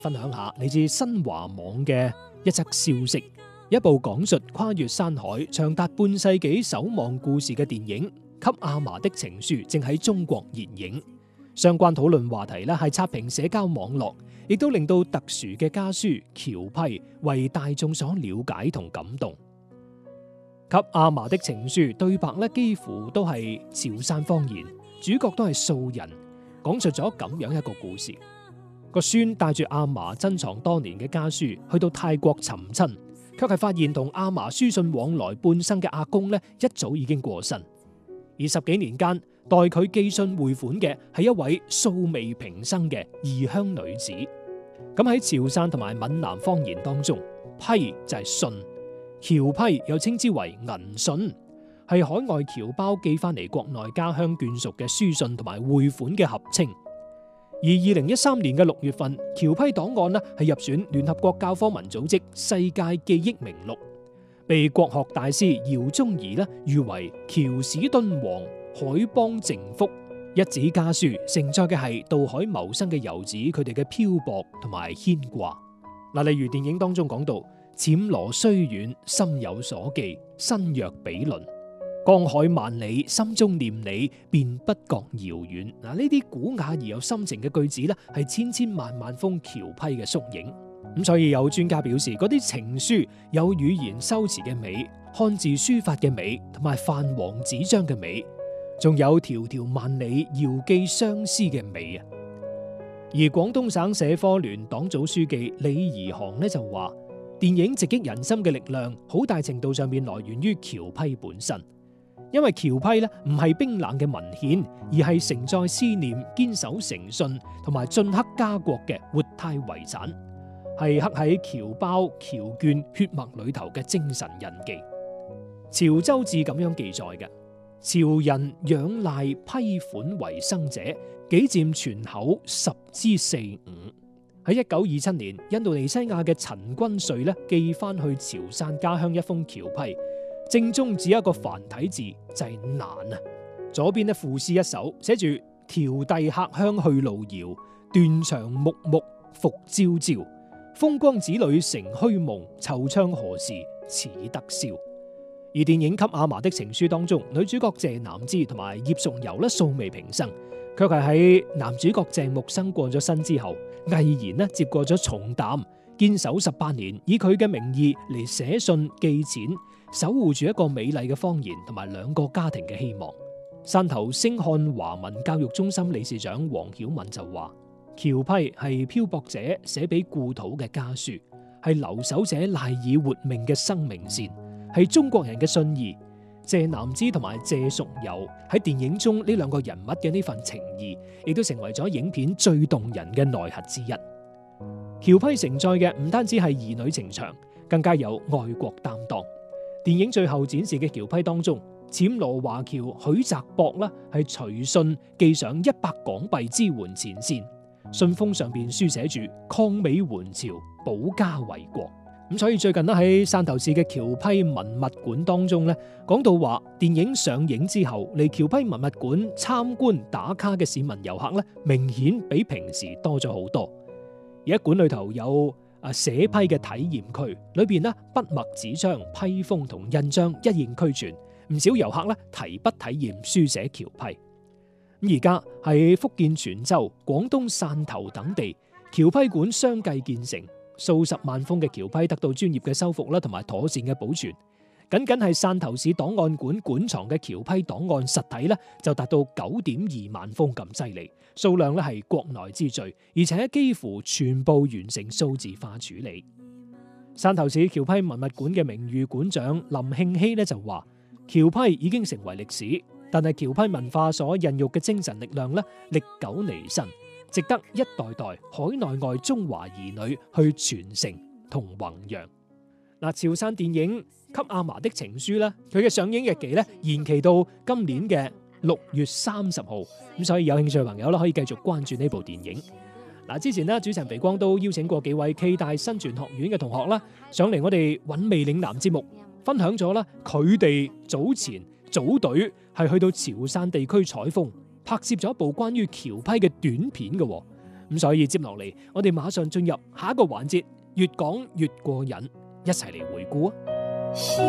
分享下嚟自新華網嘅一則消息，一部講述跨越山海、長達半世紀守望故事嘅電影《給阿嫲的情書》正喺中國熱映。相關討論話題咧係刷屏社交網絡，亦都令到特殊嘅家書僑批為大眾所了解同感動。《給阿嫲的情書》對白咧幾乎都係潮汕方言，主角都係素人，講述咗咁樣一個故事。個孫帶住阿嫲珍藏多年嘅家書去到泰國尋親，卻係發現同阿嫲書信往來半生嘅阿公咧一早已經過身，而10幾年間代佢寄信匯款嘅係一位素未平生嘅異鄉女子。咁喺潮汕同埋閩南方言當中，批就係信，僑批又稱之為銀信，係海外僑胞寄翻嚟國內家鄉眷屬嘅書信同埋匯款嘅合稱。而2013年嘅6月份，僑批檔案係入選聯合國教科文組織世界記憶名錄，被國學大師饒宗頤譽為僑史敦煌、海邦淨福。一紙家書承載嘅係渡海謀生嘅遊子佢哋嘅漂泊同埋牽掛。例如電影當中講到，暹羅雖遠，心有所寄，身若比鄰。江海萬里，心中念你，便不覺遙遠。呢啲古雅而有深情嘅句子係千千萬萬封僑批嘅縮影。咁所以有專家表示，嗰啲情書有語言修辭嘅美、漢字書法嘅美，同埋泛黃紙張嘅美，仲有迢迢萬里遙寄相思嘅美啊！而廣東省社科聯黨組書記李宜航就話，電影直擊人心嘅力量，好大程度上面來源於僑批本身。因為僑批唔係冰冷嘅文獻，而係承載思念、堅守誠信同埋晉克家國嘅活態遺產，係刻喺僑胞僑眷血脈裏頭嘅精神印記。潮州志咁樣記載嘅：潮人仰賴批款為生者，幾佔全口10%-15%。喺1927年，印度尼西亞嘅陳君瑞寄翻去潮汕家鄉一封僑批。正中只有一個繁體字，就係難啊！左邊賦詩一首，寫住迢遞客鄉去路遙，斷腸木木復朝朝。風光子女成虛夢，惆悵何時始得宵。而電影《給阿嫲的情書》當中，女主角謝南枝同埋葉淑柔素未平生，卻係喺男主角鄭木生過咗身之後，毅然接過咗重擔，堅守18年，以佢嘅名義嚟寫信寄錢，守護住一個美麗嘅方言同埋2個家庭嘅希望。汕頭星漢華文教育中心理事長黃曉敏就話，僑批係漂泊者寫俾故土嘅家書，係留守者賴以活命嘅生命線，係中國人嘅信義。謝南枝同埋謝淑柔喺電影中呢2個人物嘅呢份情義，亦都成為咗影片最動人嘅內核之一。僑批承載嘅唔單止係兒女情長，更加有愛國擔當。電影最後展示嘅僑批當中，暹羅華僑許澤博係隨信寄上100港幣支援前線，信封上邊書寫住抗美援朝，保家衛國。咁所以最近喺汕頭市嘅僑批文物館當中講到話，電影上映之後嚟僑批文物館參觀打卡嘅市民遊客明顯比平時多咗好多。而喺館裏頭有寫批嘅體驗區，裏邊筆墨紙張、批封同印章一應俱全，唔少遊客提筆體驗書寫僑批。咁而家喺福建泉州、廣東汕頭等地，僑批館相繼建成，數十萬封嘅僑批得到專業嘅修復同埋妥善嘅保存。僅係汕頭市檔案館館藏嘅僑批檔案實體就達到9.2萬封咁犀利，數量係國內之最，而且幾乎全部完成數字化處理。汕頭市僑批文物館嘅名譽館長林慶熙就話，僑批已經成為歷史，但係僑批文化所孕育嘅精神力量歷久彌新，值得一代代海內外中華兒女去傳承同弘揚。潮汕電影《給阿嫲的情書》佢嘅上映日期延期到今年嘅6月30號，咁所以有興趣嘅朋友可以繼續關注呢部電影。之前主持人肥光都邀請過幾位暨大新傳學院嘅同學上嚟我哋韻味嶺南節目，分享咗佢哋早前組隊係去到潮汕地區採風，拍攝咗一部關於僑批嘅短片嘅。 咁所以接落嚟，我哋馬上進入下一個環節，越講越過癮，一齊嚟回顧啊！